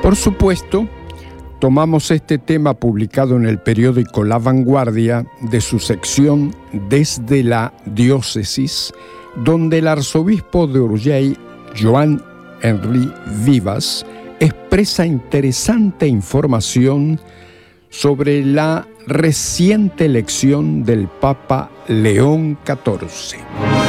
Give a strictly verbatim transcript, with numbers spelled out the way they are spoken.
Por supuesto, tomamos este tema publicado en el periódico La Vanguardia de su sección Desde la Diócesis, donde el arzobispo de Urgell, Joan Henry Vivas, expresa interesante información sobre la reciente elección del Papa León catorce.